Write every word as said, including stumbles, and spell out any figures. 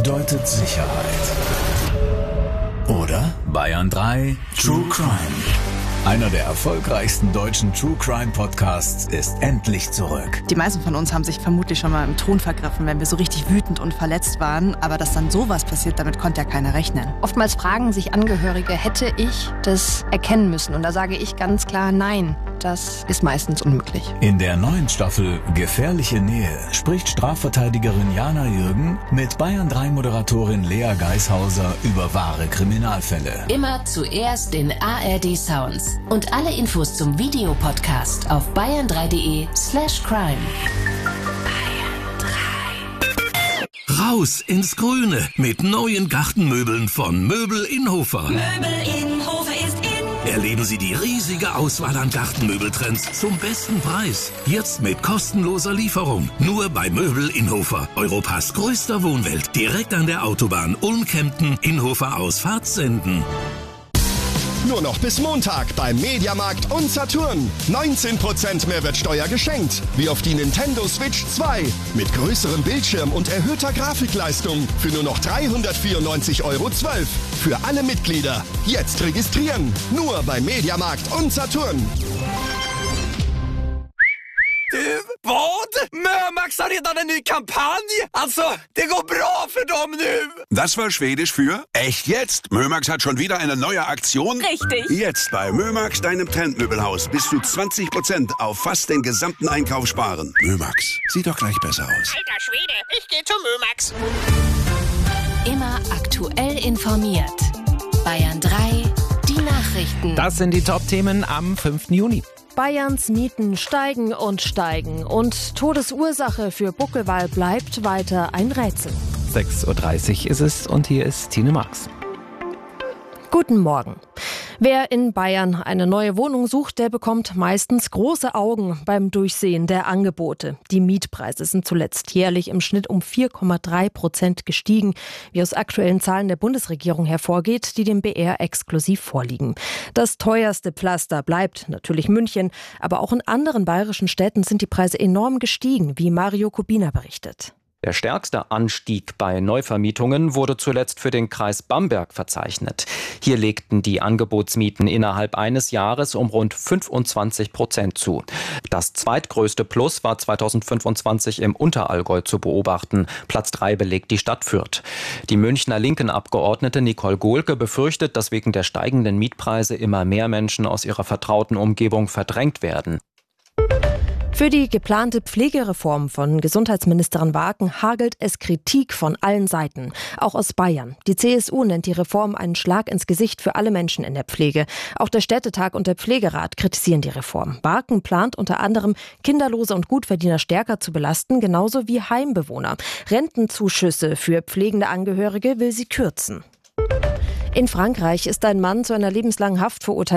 bedeutet Sicherheit. Oder? Bayern drei True Crime. Einer der erfolgreichsten deutschen True Crime Podcasts ist endlich zurück. Die meisten von uns haben sich vermutlich schon mal im Ton vergriffen, wenn wir so richtig wütend und verletzt waren. Aber dass dann sowas passiert, damit konnte ja keiner rechnen. Oftmals fragen sich Angehörige, hätte ich das erkennen müssen? Und da sage ich ganz klar, nein, das ist meistens unmöglich. In der neuen Staffel Gefährliche Nähe spricht Strafverteidigerin Jana Jürgen mit Bayern drei Moderatorin Lea Geishauser über wahre Kriminalfälle. Immer zuerst in A R D Sounds. Und alle Infos zum Videopodcast auf bayern drei punkt de slash crime. Bayern drei. Raus ins Grüne mit neuen Gartenmöbeln von Möbel Inhofer. Möbel Inhofer ist in. Erleben Sie die riesige Auswahl an Gartenmöbeltrends zum besten Preis. Jetzt mit kostenloser Lieferung. Nur bei Möbel Inhofer. Europas größter Wohnwelt. Direkt an der Autobahn Ulm-Kempten, Inhofer Ausfahrt Senden. Nur noch bis Montag beim Mediamarkt und Saturn. neunzehn Prozent Mehrwertsteuer geschenkt. Wie auf die Nintendo Switch zwei. Mit größerem Bildschirm und erhöhter Grafikleistung. Für nur noch dreihundertvierundneunzig Euro zwölf. Für alle Mitglieder. Jetzt registrieren. Nur beim Mediamarkt und Saturn. Du, vad? Mömax har redan en ny kampanj! Alltså, det går bra för dem nu! Das war Schwedisch für echt jetzt. Mömax hat schon wieder eine neue Aktion. Richtig. Jetzt bei Mömax, deinem Trendmöbelhaus, bis zu zwanzig Prozent auf fast den gesamten Einkauf sparen. Mömax, sieht doch gleich besser aus. Alter Schwede, ich geh zu Mömax. Immer aktuell informiert. Bayern drei, die Nachrichten. Das sind die Top-Themen am fünften Juni. Bayerns Mieten steigen und steigen und Todesursache für Buckelwal bleibt weiter ein Rätsel. sechs Uhr dreißig ist es und hier ist Tine Marx. Guten Morgen. Wer in Bayern eine neue Wohnung sucht, der bekommt meistens große Augen beim Durchsehen der Angebote. Die Mietpreise sind zuletzt jährlich im Schnitt um vier Komma drei Prozent gestiegen, wie aus aktuellen Zahlen der Bundesregierung hervorgeht, die dem B R exklusiv vorliegen. Das teuerste Pflaster bleibt natürlich München, aber auch in anderen bayerischen Städten sind die Preise enorm gestiegen, wie Mario Kubina berichtet. Der stärkste Anstieg bei Neuvermietungen wurde zuletzt für den Kreis Bamberg verzeichnet. Hier legten die Angebotsmieten innerhalb eines Jahres um rund fünfundzwanzig Prozent zu. Das zweitgrößte Plus war zweitausendfünfundzwanzig im Unterallgäu zu beobachten. Platz drei belegt die Stadt Fürth. Die Münchner Linken-Abgeordnete Nicole Gohlke befürchtet, dass wegen der steigenden Mietpreise immer mehr Menschen aus ihrer vertrauten Umgebung verdrängt werden. Für die geplante Pflegereform von Gesundheitsministerin Wagen hagelt es Kritik von allen Seiten, auch aus Bayern. Die C S U nennt die Reform einen Schlag ins Gesicht für alle Menschen in der Pflege. Auch der Städtetag und der Pflegerat kritisieren die Reform. Wagen plant unter anderem, Kinderlose und Gutverdiener stärker zu belasten, genauso wie Heimbewohner. Rentenzuschüsse für pflegende Angehörige will sie kürzen. In Frankreich ist ein Mann zu einer lebenslangen Haft verurteilt